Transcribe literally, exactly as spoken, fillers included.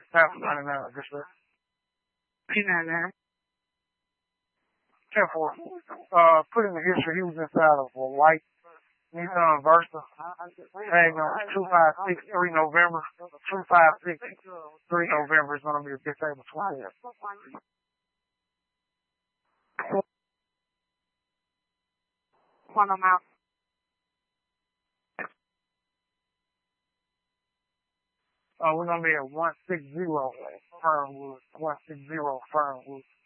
That's ninety-nine, just that. P ninety-nine. ten four. Uh, put in the history, he was inside of a white Nissan Versa. Magnum two five six, three November. two five six, three November is going to be a disabled twentieth. One of them. Uh, we're going to be at one sixty Fernwood. one sixty Fernwood.